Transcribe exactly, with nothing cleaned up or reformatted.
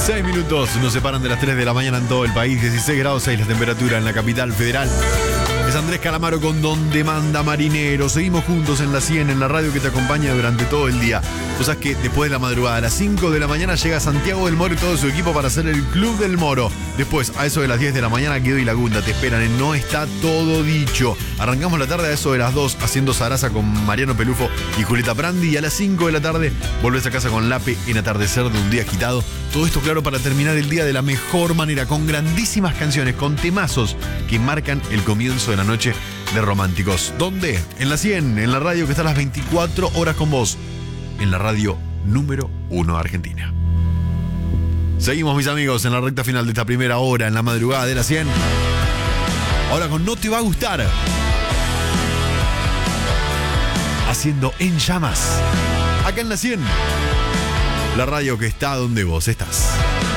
Seis minutos nos separan de las tres de la mañana en todo el país. dieciséis grados seis la temperatura en la capital federal. Es Andrés Calamaro con Donde Manda Marinero. Seguimos juntos en la cien, en la radio que te acompaña durante todo el día. Vos sabés que después de la madrugada, a las cinco de la mañana, llega Santiago del Moro y todo su equipo para hacer el Club del Moro. Después, a eso de las diez de la mañana, Guido y Lagunda te esperan en No Está Todo Dicho. Arrancamos la tarde a eso de las dos haciendo Zaraza con Mariano Pelufo y Julieta Prandi. Y a las cinco de la tarde volvés a casa con Lape en Atardecer de un Día Agitado. Todo esto, claro, para terminar el día de la mejor manera, con grandísimas canciones, con temazos que marcan el comienzo de la noche de Románticos. ¿Dónde? En la cien, en la radio que está a las veinticuatro horas con vos. En la radio número uno de Argentina. Seguimos, mis amigos, en la recta final de esta primera hora, en la madrugada de la cien. Ahora con No Te Va a Gustar. Haciendo En Llamas. Acá en la cien. La radio que está donde vos estás.